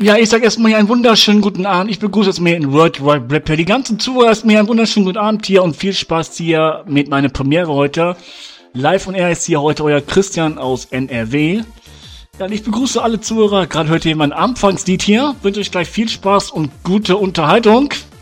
Ja, ich sag erstmal hier einen wunderschönen guten Abend. Ich begrüße jetzt mehr in World Wide Rap. Die ganzen Zuhörer erstmal einen wunderschönen guten Abend hier und viel Spaß hier mit meiner Premiere heute. Live und ist hier heute euer Christian aus NRW. Ja, und ich begrüße alle Zuhörer. Gerade hört ihr mein Anfangslied hier. Wünsche euch gleich viel Spaß und gute Unterhaltung.